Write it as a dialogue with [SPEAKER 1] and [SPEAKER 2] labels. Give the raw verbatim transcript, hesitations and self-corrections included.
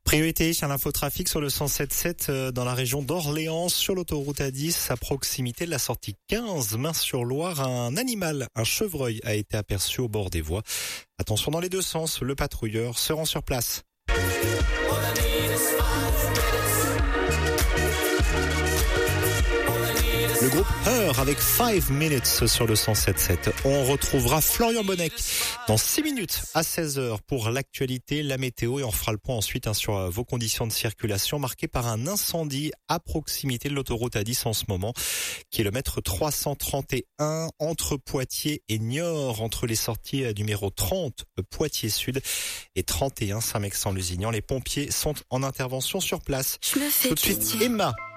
[SPEAKER 1] Priorité à l'infotrafic sur le cent sept sept dans la région d'Orléans, sur l'autoroute A dix, à proximité de la sortie quinze, Main-sur-Loire. Un animal, un chevreuil, a été aperçu au bord des voies. Attention dans les deux sens, le patrouilleur se rend sur place. Le groupe Her avec five minutes sur le cent sept sept. On retrouvera Florian Bonnec dans six minutes à seize heures pour l'actualité, la météo, et on fera le point ensuite hein, sur vos conditions de circulation marquées par un incendie à proximité de l'autoroute A dix en ce moment. Kilomètre trois cent trente et un entre Poitiers et Niort, entre les sorties numéro trente Poitiers Sud et trente et un Saint-Mexant-Lusignan. Les pompiers sont en intervention sur place.
[SPEAKER 2] Je me fais
[SPEAKER 1] Tout de suite,
[SPEAKER 2] pitié.
[SPEAKER 1] Emma.